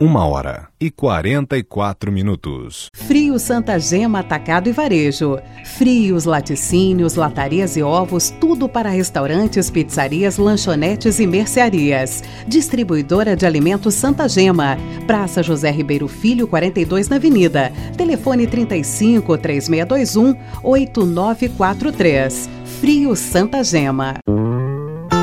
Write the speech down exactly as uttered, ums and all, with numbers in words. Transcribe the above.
uma hora e quarenta e quatro minutos. Frio Santa Gema Atacado e Varejo. Frios, laticínios, latarias e ovos, tudo para restaurantes, pizzarias, lanchonetes e mercearias. Distribuidora de alimentos Santa Gema. Praça José Ribeiro Filho, quarenta e dois na Avenida. Telefone trinta e cinco, três seis dois um, oito nove quatro três. Frio Santa Gema.